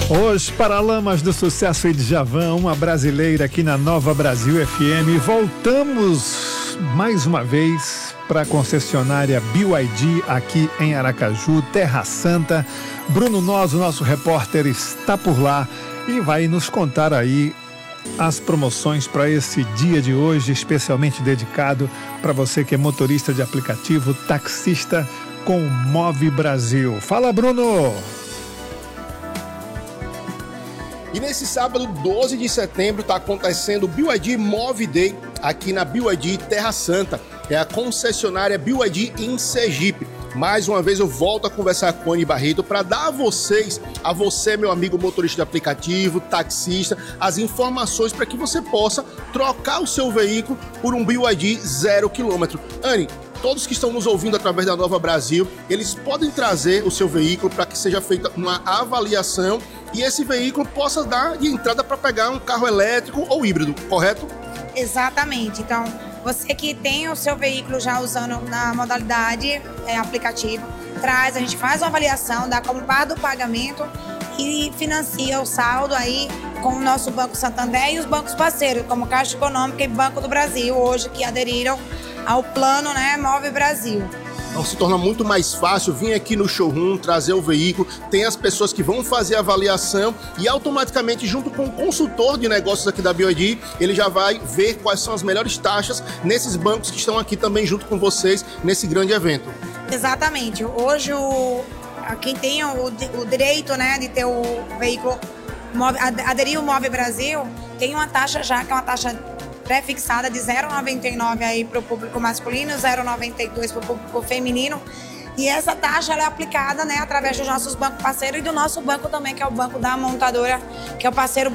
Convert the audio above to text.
Os Paralamas do Sucesso e Djavan, uma brasileira aqui na Nova Brasil FM. Voltamos mais uma vez para a concessionária BYD aqui em Aracaju, Terra Santa. Bruno Noz, o nosso repórter, está por lá e vai nos contar aí as promoções para esse dia de hoje, especialmente dedicado para você que é motorista de aplicativo, taxista com o Move Brasil. Fala, Bruno! E nesse sábado, 12 de setembro, está acontecendo o BYD Move Day aqui na BYD Terra Santa. É a concessionária BYD em Sergipe. Mais uma vez eu volto a conversar com a Anny Barreto para dar a você, meu amigo motorista de aplicativo, taxista, as informações para que você possa trocar o seu veículo por um BYD 0 km. Anny, todos que estão nos ouvindo através da Nova Brasil, eles podem trazer o seu veículo para que seja feita uma avaliação e esse veículo possa dar de entrada para pegar um carro elétrico ou híbrido, correto? Exatamente. Então, você que tem o seu veículo já usando na modalidade aplicativo, traz, a gente faz uma avaliação, dá como parte do pagamento e financia o saldo aí com o nosso Banco Santander e os bancos parceiros, como Caixa Econômica e Banco do Brasil, hoje que aderiram ao plano, Move Brasil. Então se torna muito mais fácil vir aqui no showroom, trazer o veículo, tem as pessoas que vão fazer a avaliação e automaticamente junto com o consultor de negócios aqui da BYD, ele já vai ver quais são as melhores taxas nesses bancos que estão aqui também junto com vocês nesse grande evento. Exatamente. Hoje quem tem o direito de ter o veículo, aderir ao Move Brasil, tem uma taxa já que é uma taxa pré-fixada de 0,99 aí para o público masculino, 0,92 para o público feminino. E essa taxa ela é aplicada através dos nossos bancos parceiros e do nosso banco também, que é o banco da montadora, que é o parceiro